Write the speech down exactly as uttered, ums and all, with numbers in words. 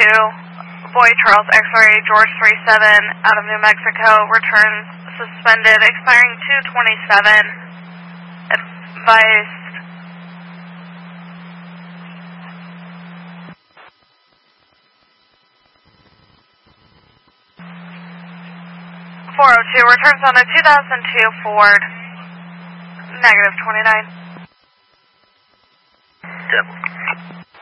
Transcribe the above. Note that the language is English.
two, Boy Charles X-ray George three seven out of New Mexico, returns suspended, expiring two twenty-seven. Advised. four oh two returns on a two thousand two Ford, negative twenty-nine. Yep.